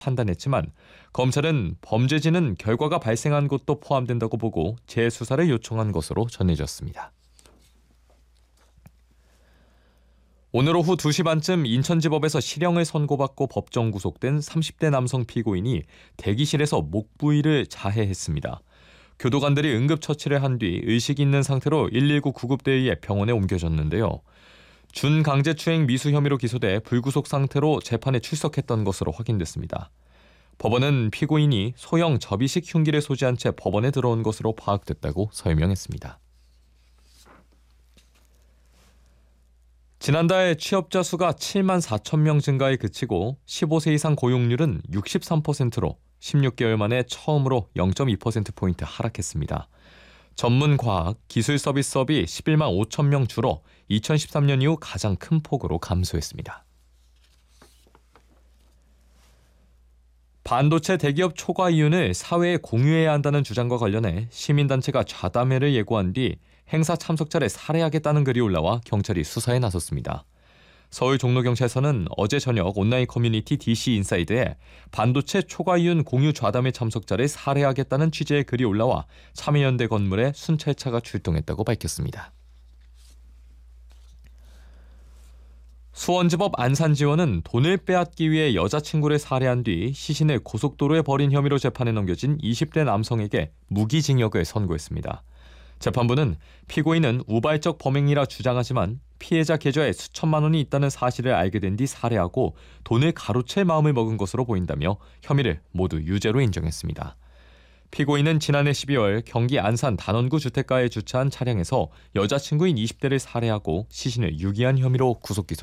판단했지만 검찰은 범죄지는 결과가 발생한 곳도 포함된다고 보고 재수사를 요청한 것으로 전해졌습니다. 오늘 오후 2시 반쯤 인천지법에서 실형을 선고받고 법정 구속된 30대 남성 피고인이 대기실에서 목 부위를 자해했습니다. 교도관들이 응급처치를 한 뒤 의식이 있는 상태로 119 구급대에 의해 병원에 옮겨졌는데요. 준강제추행 미수 혐의로 기소돼 불구속 상태로 재판에 출석했던 것으로 확인됐습니다. 법원은 피고인이 소형 접이식 흉기를 소지한 채 법원에 들어온 것으로 파악됐다고 설명했습니다. 지난달 취업자 수가 7만 4천 명 증가에 그치고 15세 이상 고용률은 63%로 16개월 만에 처음으로 0.2%포인트 하락했습니다. 전문 과학, 기술 서비스업이 11만 5천 명 줄어 2013년 이후 가장 큰 폭으로 감소했습니다. 반도체 대기업 초과 이윤을 사회에 공유해야 한다는 주장과 관련해 시민단체가 좌담회를 예고한 뒤 행사 참석자를 살해하겠다는 글이 올라와 경찰이 수사에 나섰습니다. 서울 종로경찰서는 어제 저녁 온라인 커뮤니티 DC 인사이드에 반도체 초과 이윤 공유 좌담회 참석자를 살해하겠다는 취지의 글이 올라와 참여연대 건물에 순찰차가 출동했다고 밝혔습니다. 수원지법 안산지원은 돈을 빼앗기 위해 여자친구를 살해한 뒤 시신을 고속도로에 버린 혐의로 재판에 넘겨진 20대 남성에게 무기징역을 선고했습니다. 재판부는 피고인은 우발적 범행이라 주장하지만 피해자 계좌에 수천만 원이 있다는 사실을 알게 된 뒤 살해하고 돈을 가로챌 마음을 먹은 것으로 보인다며 혐의를 모두 유죄로 인정했습니다. 피고인은 지난해 12월 경기 안산 단원구 주택가에 주차한 차량에서 여자친구인 20대를 살해하고 시신을 유기한 혐의로 구속 기소됐습니다.